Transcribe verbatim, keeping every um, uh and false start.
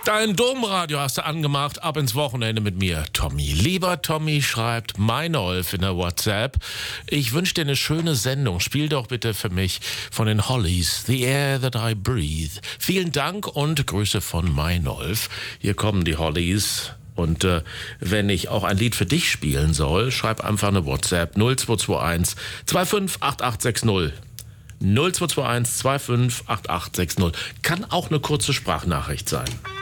Dein Domradio hast du angemacht, ab ins Wochenende mit mir, Tommy. Lieber Tommy, schreibt Meinolf in der WhatsApp, ich wünsche dir eine schöne Sendung. Spiel doch bitte für mich von den Hollies, The Air That I Breathe. Vielen Dank und Grüße von Meinolf. Hier kommen die Hollies. Und äh, wenn ich auch ein Lied für dich spielen soll, schreib einfach eine WhatsApp null zwei zwei eins zwei fünf acht acht sechs null. null zwei zwei eins zwei fünf acht acht sechs null. Kann auch eine kurze Sprachnachricht sein.